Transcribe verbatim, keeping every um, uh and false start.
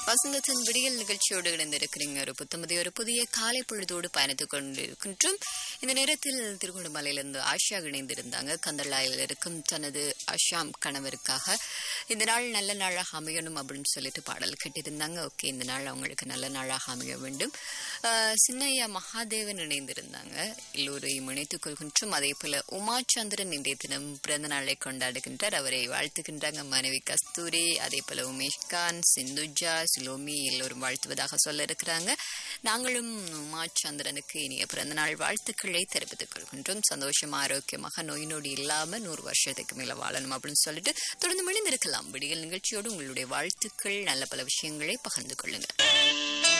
வசந்தத்தின் விடியல் நிகழ்ச்சியோடு இணைந்திருக்கிறீங்க. ஒரு புத்தமதி ஒரு புதிய காலை பொழுதோடு பயணித்துக் கொண்டிருக்கின்றோம். இந்த நேரத்தில் திருகோணமலையிலிருந்து ஆஷா இணைந்திருந்தாங்க. கந்தளாயில் இருக்கும் தனது அஷாம் கணவருக்காக இந்த நாள் நல்ல நாளாக அமையணும் அப்படின்னு சொல்லிட்டு பாடல் கேட்டிருந்தாங்க. ஓகே, இந்த நாள் அவங்களுக்கு நல்ல நாளாக அமைய வேண்டும். சின்னையா மகாதேவன் இணைந்திருந்தாங்க. எல்லோரையும் இணைத்துக் கொள்கின்றோம். அதே போல உமாச்சந்திரன் இன்றைய தினம் பிறந்த நாளை கொண்டாடுகின்றார். அவரை வாழ்த்துகின்றாங்க மனைவி கஸ்தூரி, அதே போல உமேஷ்கான், சிந்துஜா, சிலோமி எல்லோரும் வாழ்த்துவதாக சொல்ல இருக்கிறாங்க. நாங்களும் உமாச்சந்திரனுக்கு இனிய பிறந்த நாள் வாழ்த்துக்களை தெரிவித்துக் கொள்கின்றோம். சந்தோஷமா ஆரோக்கியமாக நோய் நொடி இல்லாம நூறு வருஷத்துக்கு மேல வாழணும் அப்படின்னு சொல்லிட்டு தொடர்ந்து மணிந்திருக்கலாம். விடியல் நிகழ்ச்சியோடு உங்களுடைய வாழ்த்துக்கள், நல்ல பல விஷயங்களை பகிர்ந்து கொள்ளுங்க.